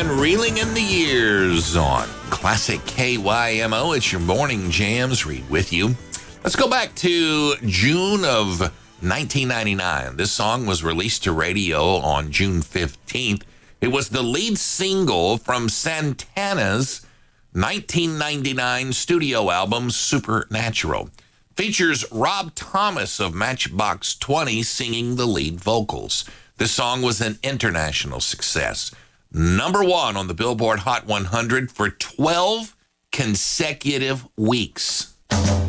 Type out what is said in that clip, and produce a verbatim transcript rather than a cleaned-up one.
and Reeling in the Years on Classic K Y M O. It's your morning jams. Read with you. Let's go back to June of nineteen ninety-nine. This song was released to radio on June fifteenth. It was the lead single from Santana's nineteen ninety-nine studio album, Supernatural. Features Rob Thomas of Matchbox twenty singing the lead vocals. This song was an international success. Number one on the Billboard Hot one hundred for twelve consecutive weeks.